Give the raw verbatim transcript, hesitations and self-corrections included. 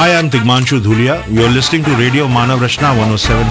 Hi, I'm Tigmanshu Dhulia. You're listening to Radio Manav Rachna one oh seven